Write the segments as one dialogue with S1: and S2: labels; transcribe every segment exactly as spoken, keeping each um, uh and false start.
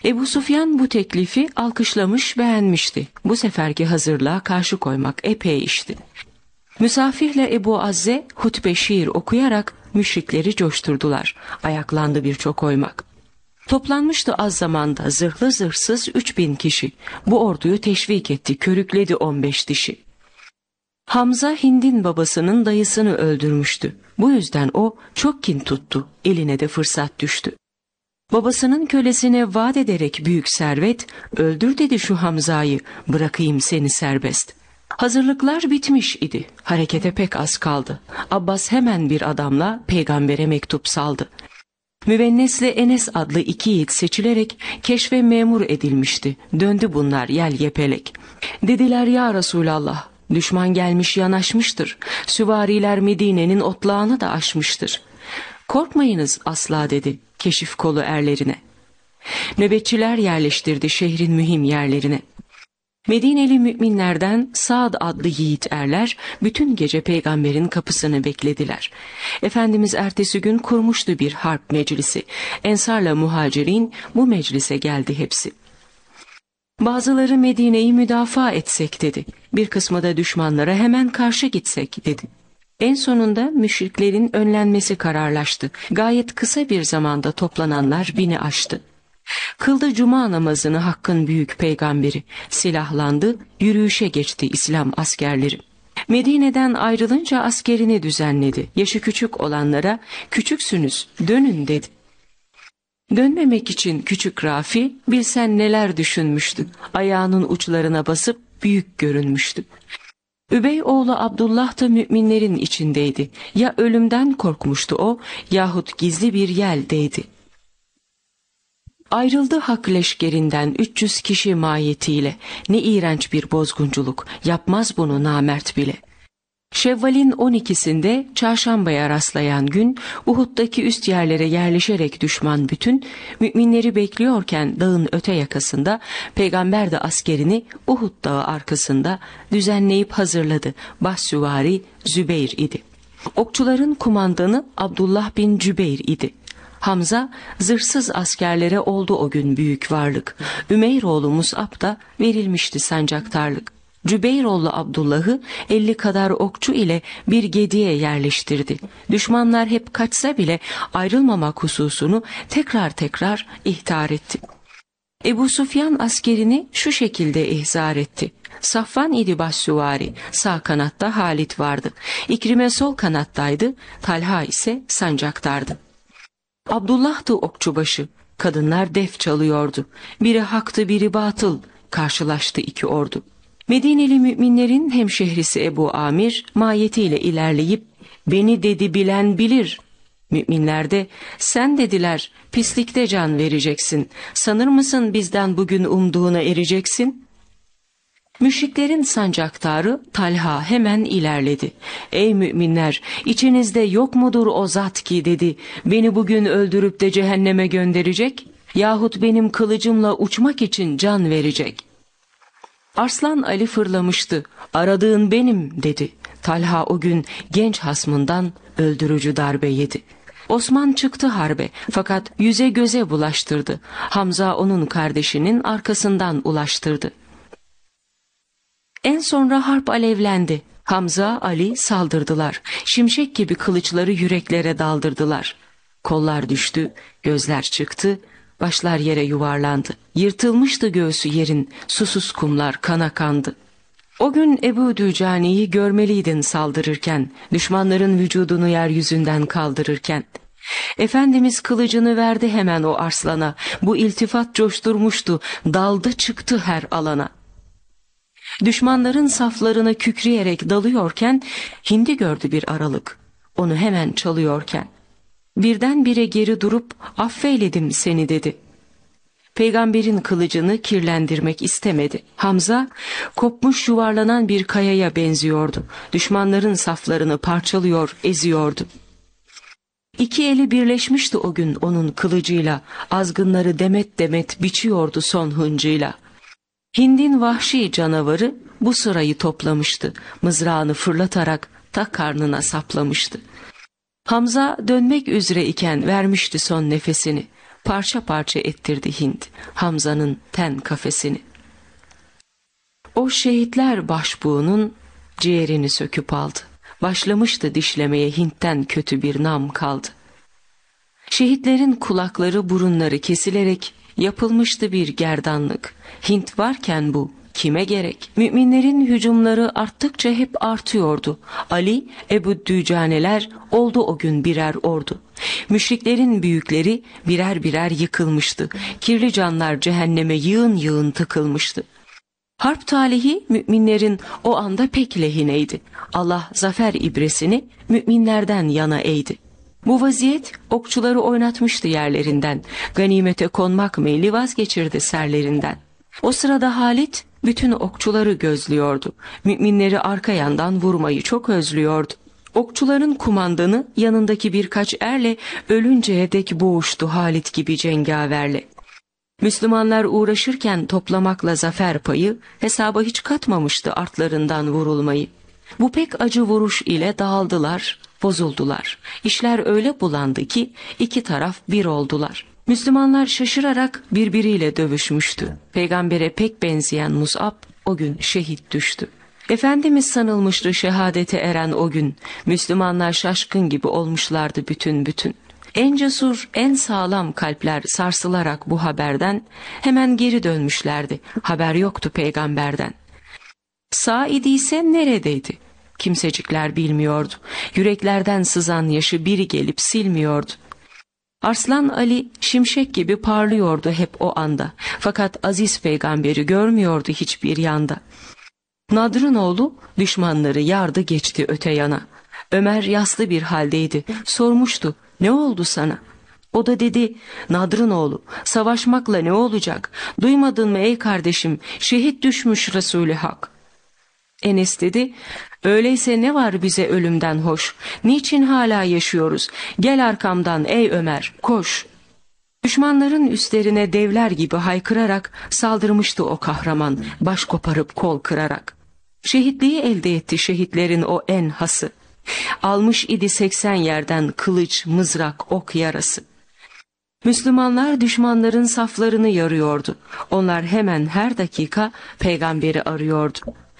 S1: Ebu Sufyan bu teklifi alkışlamış, beğenmişti. Bu seferki hazırlığa karşı koymak epey işti. Müsafirle Ebu Azze hutbe şiir okuyarak müşrikleri coşturdular. Ayaklandı birçok oymak. Toplanmıştı az zamanda zırhlı zırhsız üç bin kişi. Bu orduyu teşvik etti, körükledi on beş dişi. Hamza Hind'in babasının dayısını öldürmüştü. Bu yüzden o çok kin tuttu, eline de fırsat düştü. Babasının kölesine vaat ederek büyük servet, öldür dedi şu Hamza'yı, bırakayım seni serbest. Hazırlıklar bitmiş idi, harekete pek az kaldı. Abbas hemen bir adamla peygambere mektup saldı. Müvennes'le Enes adlı iki yiğit seçilerek keşfe memur edilmişti. Döndü bunlar yel yepelek. Dediler ya Resulallah, düşman gelmiş yanaşmıştır. Süvariler Medine'nin otlağını da aşmıştır. Korkmayınız asla dedi keşif kolu erlerine. Nöbetçiler yerleştirdi şehrin mühim yerlerine. Medineli müminlerden Sa'd adlı yiğit erler bütün gece peygamberin kapısını beklediler. Efendimiz ertesi gün kurmuştu bir harp meclisi. Ensarla muhacirin bu meclise geldi hepsi. Bazıları Medine'yi müdafaa etsek dedi. Bir kısmı da düşmanlara hemen karşı gitsek dedi. En sonunda müşriklerin önlenmesi kararlaştı. Gayet kısa bir zamanda toplananlar bini aştı. Kıldı cuma namazını Hakk'ın büyük peygamberi. Silahlandı, yürüyüşe geçti İslam askerleri. Medine'den ayrılınca askerini düzenledi. Yaşı küçük olanlara küçüksünüz dönün dedi. Dönmemek için küçük Rafi bilsen neler düşünmüştü. Ayağının uçlarına basıp büyük görünmüştü. Übey oğlu Abdullah da müminlerin içindeydi. Ya ölümden korkmuştu o yahut gizli bir yeldeydi. Ayrıldı Hak leşkerinden üç yüz kişi mahiyetiyle. Ne iğrenç bir bozgunculuk, yapmaz bunu namert bile. Şevval'in on ikisinde çarşambaya rastlayan gün, Uhud'daki üst yerlere yerleşerek düşman bütün, müminleri bekliyorken dağın öte yakasında, peygamber de askerini Uhud dağı arkasında düzenleyip hazırladı. Başsüvari Zübeyr idi. Okçuların kumandanı Abdullah bin Cübeyr idi. Hamza zırhsız askerlere oldu o gün büyük varlık. Ümeyroğlu Mus'ab da verilmişti sancaktarlık. Cübeyroğlu Abdullah'ı elli kadar okçu ile bir gediye yerleştirdi. Düşmanlar hep kaçsa bile ayrılmamak hususunu tekrar tekrar ihtar etti. Ebu Sufyan askerini şu şekilde ihzar etti. Safvan idi başsüvari, sağ kanatta Halit vardı. İkrime sol kanattaydı, Talha ise sancaktardı. Abdullah'tı okçubaşı, kadınlar def çalıyordu. Biri haktı biri batıl, karşılaştı iki ordu. Medineli müminlerin hemşehrisi Ebu Amir mahiyetiyle ilerleyip beni dedi bilen bilir. Müminler de sen dediler pislikte can vereceksin. Sanır mısın bizden bugün umduğuna ereceksin? Müşriklerin sancaktarı Talha hemen ilerledi. Ey müminler, içinizde yok mudur o zat ki dedi, beni bugün öldürüp de cehenneme gönderecek yahut benim kılıcımla uçmak için can verecek. Arslan Ali fırlamıştı. Aradığın benim dedi. Talha o gün genç hasmından öldürücü darbe yedi. Osman çıktı harbe fakat yüze göze bulaştırdı. Hamza onun kardeşinin arkasından ulaştırdı. En sonra harp alevlendi. Hamza, Ali saldırdılar. Şimşek gibi kılıçları yüreklere daldırdılar. Kollar düştü, gözler çıktı, başlar yere yuvarlandı. Yırtılmıştı göğsü yerin, susuz kumlar kana kandı. O gün Ebu Dücani'yi görmeliydin saldırırken, düşmanların vücudunu yeryüzünden kaldırırken. Efendimiz kılıcını verdi hemen o arslana, bu iltifat coşturmuştu, daldı çıktı her alana. Düşmanların saflarına kükreyerek dalıyorken, Hindi gördü bir aralık, onu hemen çalıyorken. Birdenbire geri durup affeyledim seni dedi. Peygamberin kılıcını kirlendirmek istemedi. Hamza kopmuş yuvarlanan bir kayaya benziyordu. Düşmanların saflarını parçalıyor, eziyordu. İki eli birleşmişti o gün onun kılıcıyla. Azgınları demet demet biçiyordu son hıncıyla. Hind'in vahşi canavarı bu sırayı toplamıştı. Mızrağını fırlatarak ta karnına saplamıştı. Hamza dönmek üzere iken vermişti son nefesini. parça parça ettirdi Hint, Hamza'nın ten kafesini. O şehitler başbuğunun ciğerini söküp aldı. Başlamıştı dişlemeye Hint'ten kötü bir nam kaldı. Şehitlerin kulakları burunları kesilerek yapılmıştı bir gerdanlık. Hint varken bu kime gerek? Müminlerin hücumları arttıkça hep artıyordu. Ali, Ebu Dücaneler oldu o gün birer ordu. Müşriklerin büyükleri birer birer yıkılmıştı. Kirli canlar cehenneme yığın yığın tıkılmıştı. Harp talihi müminlerin o anda pek lehineydi. Allah zafer ibresini müminlerden yana eğdi. Bu vaziyet okçuları oynatmıştı yerlerinden. Ganimete konmak meyli vazgeçirdi serlerinden. O sırada Halit bütün okçuları gözlüyordu. Müminleri arka yandan vurmayı çok özlüyordu. Okçuların kumandanı yanındaki birkaç erle ölünceye dek boğuştu Halit gibi cengaverle. Müslümanlar uğraşırken toplamakla zafer payı hesaba hiç katmamıştı artlarından vurulmayı. Bu pek acı vuruş ile dağıldılar, bozuldular. İşler öyle bulandı ki iki taraf bir oldular. Müslümanlar şaşırarak birbiriyle dövüşmüştü. Peygambere pek benzeyen Mus'ab o gün şehit düştü. Efendimiz sanılmıştı şehadete eren o gün. Müslümanlar şaşkın gibi olmuşlardı bütün bütün. En cesur, en sağlam kalpler sarsılarak bu haberden hemen geri dönmüşlerdi. Haber yoktu peygamberden. Sağ idiyse neredeydi? Kimsecikler bilmiyordu. Yüreklerden sızan yaşı biri gelip silmiyordu. Arslan Ali şimşek gibi parlıyordu hep o anda. Fakat aziz peygamberi görmüyordu hiçbir yanda. Nadr'ın oğlu düşmanları yardı geçti öte yana. Ömer yaslı bir haldeydi. Sormuştu, ne oldu sana? O da dedi, Nadr'ın oğlu, savaşmakla ne olacak? Duymadın mı ey kardeşim, şehit düşmüş Resul-i Hak. Enes dedi, öyleyse ne var bize ölümden hoş? Niçin hala yaşıyoruz? Gel arkamdan ey Ömer, koş. Düşmanların üstlerine devler gibi haykırarak saldırmıştı o kahraman, baş koparıp kol kırarak. Şehitliği elde etti şehitlerin o en hası. Almış idi seksen yerden kılıç, mızrak, ok yarası. Müslümanlar düşmanların saflarını yarıyordu. Onlar hemen her dakika peygamberi arıyordu.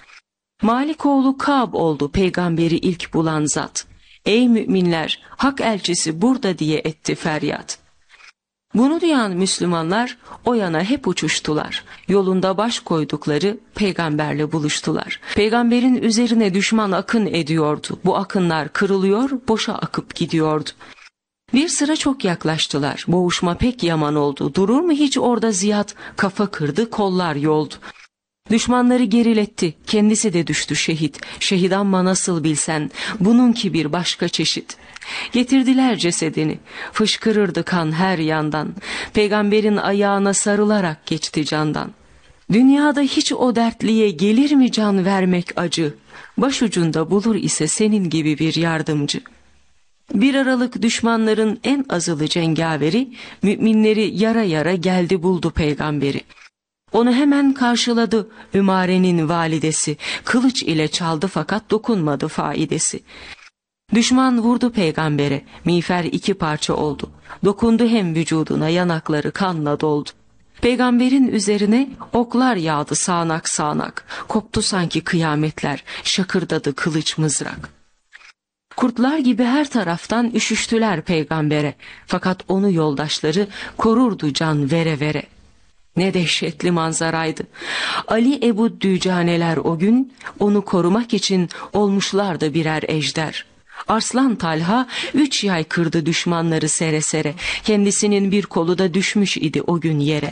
S1: Malik oğlu Kâb oldu peygamberi ilk bulan zat. Ey müminler, hak elçisi burada diye etti feryat. Bunu duyan Müslümanlar o yana hep uçuştular. Yolunda baş koydukları peygamberle buluştular. Peygamberin üzerine düşman akın ediyordu. Bu akınlar kırılıyor, boşa akıp gidiyordu. Bir sıra çok yaklaştılar. Boğuşma pek yaman oldu. Durur mu hiç orada Ziyad? Kafa kırdı, kollar yoldu. Düşmanları geriletti, kendisi de düştü şehit. Şehit amma nasıl bilsen, bununki bir başka çeşit. Getirdiler cesedini, fışkırırdı kan her yandan. Peygamberin ayağına sarılarak geçti candan. Dünyada hiç o dertliye gelir mi can vermek acı? Başucunda bulur ise senin gibi bir yardımcı. Bir aralık düşmanların en azılı cengaveri, müminleri yara yara geldi buldu peygamberi. Onu hemen karşıladı Ümare'nin validesi, kılıç ile çaldı fakat dokunmadı faidesi. Düşman vurdu peygambere, miğfer iki parça oldu. Dokundu hem vücuduna, yanakları kanla doldu. Peygamberin üzerine oklar yağdı sağanak sağanak. Koptu sanki kıyametler, şakırdadı kılıç mızrak. Kurtlar gibi her taraftan üşüştüler peygambere. Fakat onu yoldaşları korurdu can vere vere. Ne dehşetli manzaraydı. Ali Ebu Dücaneler o gün onu korumak için olmuşlardı birer ejder. Arslan Talha üç yay kırdı düşmanları sere sere. Kendisinin bir kolu da düşmüş idi o gün yere.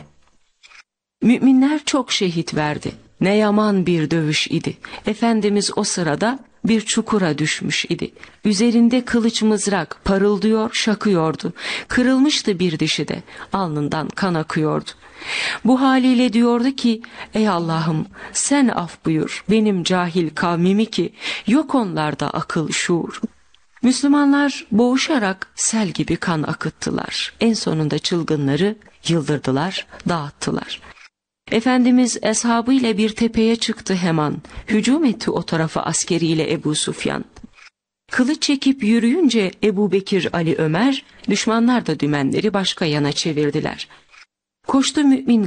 S1: Müminler çok şehit verdi. Ne yaman bir dövüş idi. Efendimiz o sırada bir çukura düşmüş idi. Üzerinde kılıç mızrak parıldıyor, şakıyordu. Kırılmıştı bir dişi de, alnından kan akıyordu. Bu haliyle diyordu ki, ey Allah'ım sen af buyur benim cahil kavmimi ki yok onlarda akıl şuur. Müslümanlar boğuşarak sel gibi kan akıttılar. En sonunda çılgınları yıldırdılar, dağıttılar. Efendimiz eshabıyla bir tepeye çıktı hemen. Hücum etti o tarafa askeriyle Ebu Sufyan. Kılıç çekip yürüyünce Ebu Bekir, Ali, Ömer, düşmanlar da dümenleri başka yana çevirdiler. Koştu mümin